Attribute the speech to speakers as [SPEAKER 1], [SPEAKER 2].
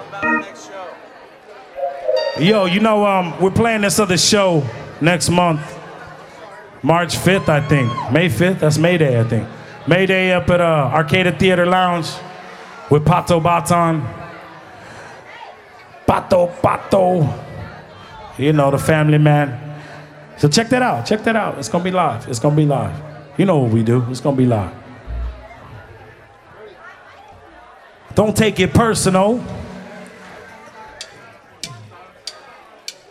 [SPEAKER 1] Yo, you know, we're playing this other show next month, March 5th, I think. May 5th, that's May Day, I think. May Day up at Arcada Theater Lounge with Pato Baton. Pato. You know, the family man. So check that out. It's gonna be live. You know what we do. It's gonna be live. Don't take it personal.